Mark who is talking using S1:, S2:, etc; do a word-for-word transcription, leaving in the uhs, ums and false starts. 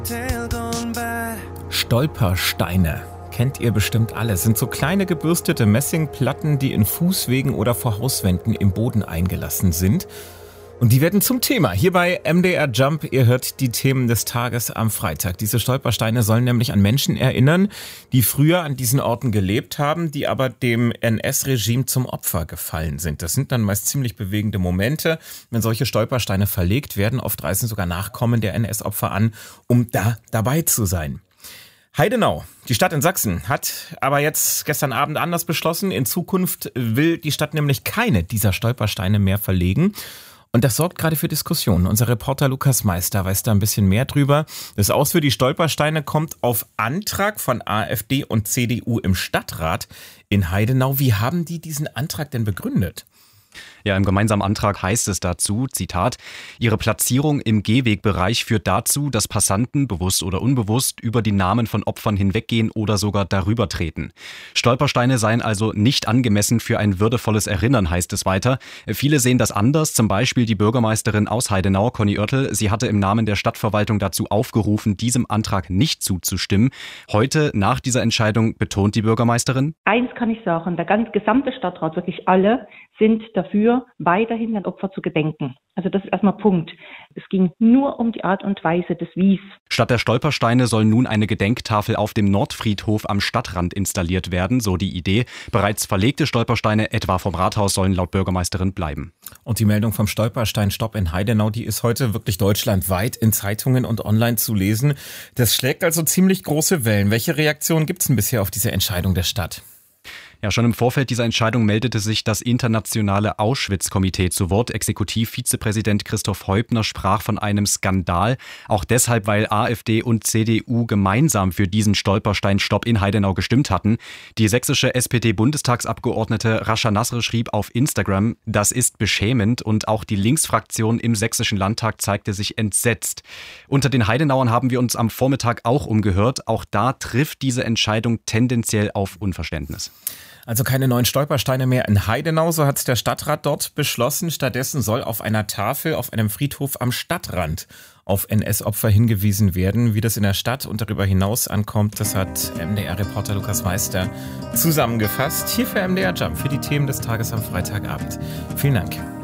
S1: Stolpersteine. Kennt ihr bestimmt alle. Es sind so kleine gebürstete Messingplatten, die in Fußwegen oder vor Hauswänden im Boden eingelassen sind. Und die werden zum Thema. Hier bei M D R Jump, ihr hört die Themen des Tages am Freitag. Diese Stolpersteine sollen nämlich an Menschen erinnern, die früher an diesen Orten gelebt haben, die aber dem N S-Regime zum Opfer gefallen sind. Das sind dann meist ziemlich bewegende Momente, wenn solche Stolpersteine verlegt werden. Oft reisen sogar Nachkommen der N S-Opfer an, um da dabei zu sein. Heidenau, die Stadt in Sachsen, hat aber jetzt gestern Abend anders beschlossen. In Zukunft will die Stadt nämlich keine dieser Stolpersteine mehr verlegen. Und das sorgt gerade für Diskussionen. Unser Reporter Lukas Meister weiß da ein bisschen mehr drüber. Das Aus für die Stolpersteine kommt auf Antrag von AfD und C D U im Stadtrat in Heidenau. Wie haben die diesen Antrag denn begründet?
S2: Ja, im gemeinsamen Antrag heißt es dazu, Zitat, ihre Platzierung im Gehwegbereich führt dazu, dass Passanten, bewusst oder unbewusst, über die Namen von Opfern hinweggehen oder sogar darüber treten. Stolpersteine seien also nicht angemessen für ein würdevolles Erinnern, heißt es weiter. Viele sehen das anders, zum Beispiel die Bürgermeisterin aus Heidenau, Conny Oertel. Sie hatte im Namen der Stadtverwaltung dazu aufgerufen, diesem Antrag nicht zuzustimmen. Heute, nach dieser Entscheidung, betont die Bürgermeisterin:
S3: Eins kann ich sagen, der ganze gesamte Stadtrat, wirklich alle, sind dafür, weiterhin an Opfer zu gedenken. Also das ist erstmal Punkt. Es ging nur um die Art und Weise des Wies.
S2: Statt der Stolpersteine soll nun eine Gedenktafel auf dem Nordfriedhof am Stadtrand installiert werden, so die Idee. Bereits verlegte Stolpersteine, etwa vom Rathaus, sollen laut Bürgermeisterin bleiben.
S1: Und die Meldung vom Stolpersteinstopp in Heidenau, die ist heute wirklich deutschlandweit in Zeitungen und online zu lesen. Das schlägt also ziemlich große Wellen. Welche Reaktionen gibt es denn bisher auf diese Entscheidung der Stadt?
S2: Ja, schon im Vorfeld dieser Entscheidung meldete sich das internationale Auschwitz-Komitee zu Wort. Exekutivvizepräsident Christoph Heubner sprach von einem Skandal. Auch deshalb, weil AfD und C D U gemeinsam für diesen Stolpersteinstopp in Heidenau gestimmt hatten. Die sächsische S P D-Bundestagsabgeordnete Rascha Nasr schrieb auf Instagram, das ist beschämend, und auch die Linksfraktion im sächsischen Landtag zeigte sich entsetzt. Unter den Heidenauern haben wir uns am Vormittag auch umgehört. Auch da trifft diese Entscheidung tendenziell auf Unverständnis.
S1: Also keine neuen Stolpersteine mehr in Heidenau, so hat es der Stadtrat dort beschlossen. Stattdessen soll auf einer Tafel auf einem Friedhof am Stadtrand auf N S-Opfer hingewiesen werden. Wie das in der Stadt und darüber hinaus ankommt, das hat M D R-Reporter Lukas Meister zusammengefasst. Hier für M D R Jump, für die Themen des Tages am Freitagabend. Vielen Dank.